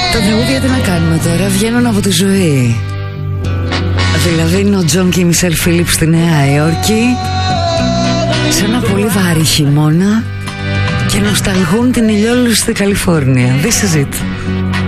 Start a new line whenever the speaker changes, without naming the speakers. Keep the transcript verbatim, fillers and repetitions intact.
Τα τραγούδια τι να κάνουμε τώρα, βγαίνουν από τη ζωή. Δηλαδή είναι ο Τζον και η Μισελ Φίλιπ στη Νέα Υόρκη σε ένα πολύ βάρη χειμώνα και νοσταλγούν την ηλιόλουστη Καλιφόρνια. This is it.